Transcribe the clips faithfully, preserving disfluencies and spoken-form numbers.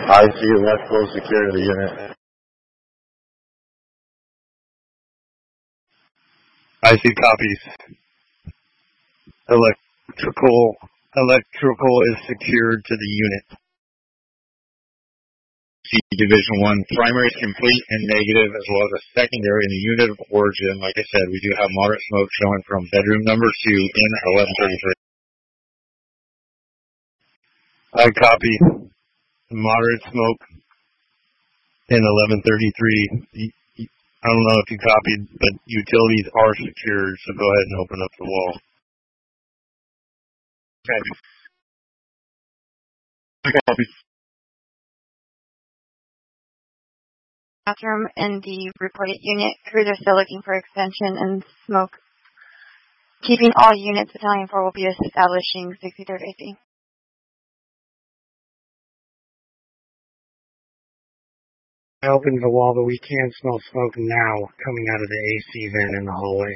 I see electrical secure to the unit. I see copies. Electrical electrical is secured to the unit. See Division one, primary is complete and negative, as well as a secondary in the unit of origin. Like I said, we do have moderate smoke showing from bedroom number two in eleven thirty-three. I copy. Moderate smoke in eleven thirty-three. I don't know if you copied, but utilities are secured, so go ahead and open up the wall. Okay. I copy. Bathroom in the reported unit. Crews are still looking for extension and smoke. Keeping all units, Battalion four will be establishing sixty-third A C. I opened the wall, but we can smell smoke now coming out of the A C vent in the hallway.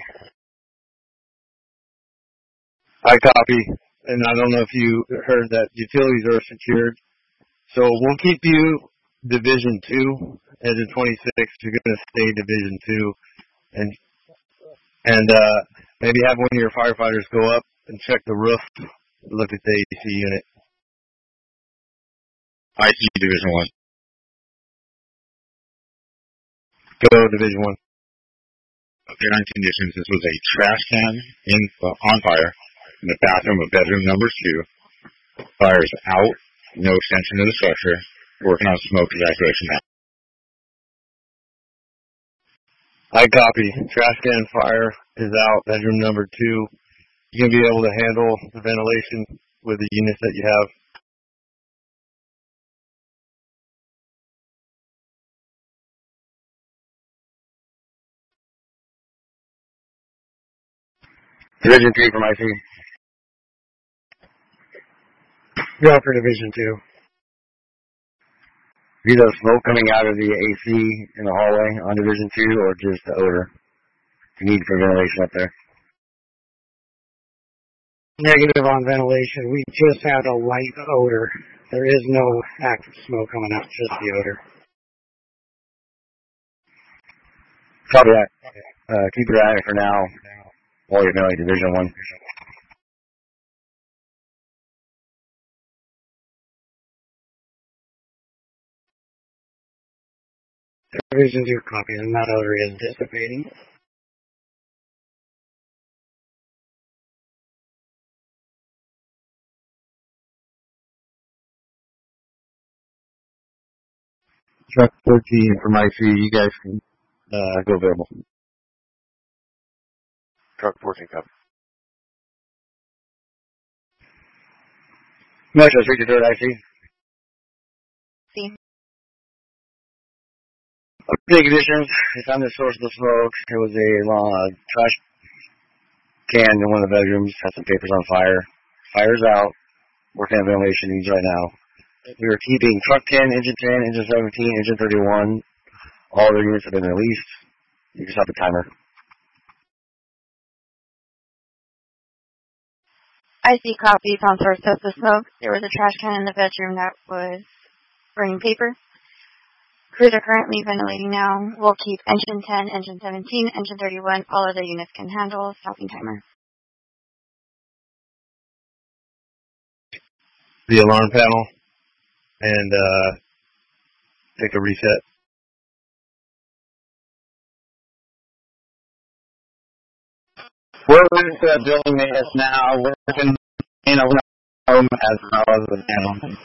I copy, and I don't know if you heard that utilities are secured. So we'll keep you Division two, Engine twenty-six. You're going to stay Division two, and and uh, maybe have one of your firefighters go up and check the roof, look at the A C unit. I see Division one. Go Division one. Apparent conditions, this was a trash can in, uh, on fire in the bathroom of bedroom number two. Fire's out, no extension to the structure. Working on smoke evacuation now. I copy. Trash can fire is out, bedroom number two. You're going to be able to handle the ventilation with the units that you have. Division three from I C. You're up for Division two. Is there smoke coming out of the A C in the hallway on Division two, or just the odor? You need for ventilation up there. Negative on ventilation. We just had a light odor. There is no active smoke coming out, just the odor. Copy that. Uh, keep your eye for now. While you're ventilating Division one. Division two copy, and that odor is dissipating. Truck fourteen from I C, you guys can uh, go available. Truck fourteen copy. Metro sixty-third I C. See. Big conditions. They found the source of the smoke. It was a uh, trash can in one of the bedrooms. Had some papers on fire. Fire's out. Working on ventilation needs right now. We were keeping truck ten, engine ten, engine seventeen, engine thirty-one. All the units have been released. You just have the timer. I see copies on source of the smoke. There was a trash can in the bedroom that was burning paper. Crews are currently ventilating now. We'll keep engine ten, engine seventeen, engine thirty-one. All other units can handle. Stopping timer. The alarm panel and uh, take a reset. We're moving to a building maintenance now. We're working in a home as well as the panel.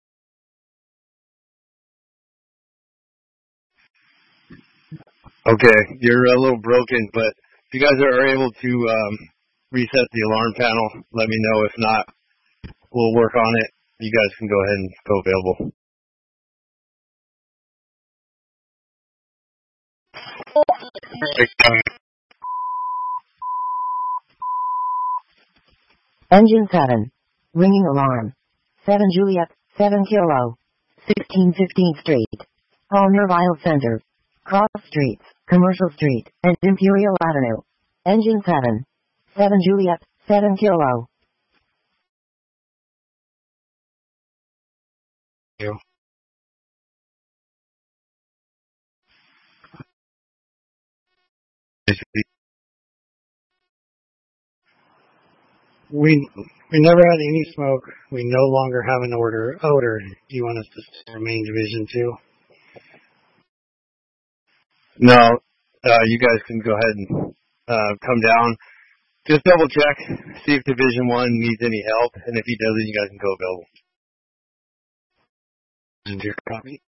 Okay, you're a little broken, but if you guys are able to um, reset the alarm panel, let me know. If not, we'll work on it. You guys can go ahead and go available. Engine seven. Ringing alarm. seven Juliet, seven Kilo. sixteen fifteenth Street. Home Irvine Center. Cross Streets, Commercial Street, and Imperial Avenue. Engine seven. seven Juliet, seven Kilo. You. We we never had any smoke. We no longer have an order odor. Do you want us to remain Division Two? No, uh, you guys can go ahead and uh, come down. Just double check, see if Division One needs any help, and if he doesn't, you guys can go available. Is your copy?